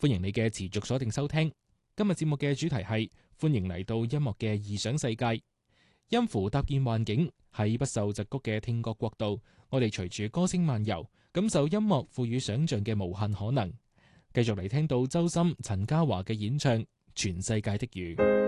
歡迎你嘅持續鎖定收聽。今日節目嘅主題係歡迎嚟到音樂嘅異想世界，音符搭建幻境，喺不受桎梏嘅聽覺國度，我哋隨住歌聲漫遊，感受音樂賦予想象嘅無限可能。繼續嚟聽到周深、陳嘉華嘅演唱《全世界的雨》。